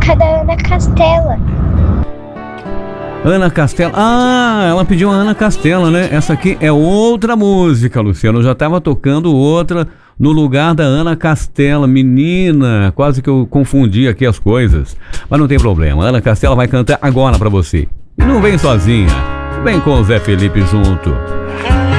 A da Ana Castela. Ana Castela. Ah, ela pediu a Ana Castela, né? Essa aqui é outra música, Luciano. Eu já tava tocando outra no lugar da Ana Castela. Menina, quase que eu confundi aqui as coisas. Mas não tem problema. A Ana Castela vai cantar agora pra você. E não vem sozinha. Vem com o Zé Felipe junto.